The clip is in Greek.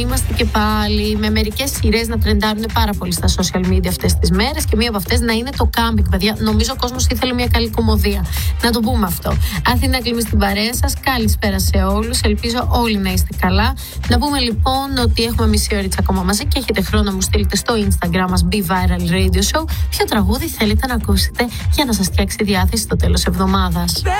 είμαστε και πάλι με μερικές σειρές να τρεντάρουν πάρα πολύ στα social media αυτές τις μέρες και μία από αυτές να είναι το κάμπινγκ, παιδιά. Νομίζω ο κόσμος ήθελε μια καλή κομμωδία. Να το πούμε αυτό. Αθηνά Κλίμη στην παρέα σας. Καλησπέρα σε όλους. Ελπίζω όλοι να είστε καλά. Να πούμε λοιπόν ότι έχουμε μισή ώριτσα ακόμα μαζί και έχετε χρόνο να μου στείλετε στο Instagram μας Be Viral Radio Show ποιο τραγούδι θέλετε να ακούσετε για να σας φτιάξει διάθεση στο τέλος εβδομάδας.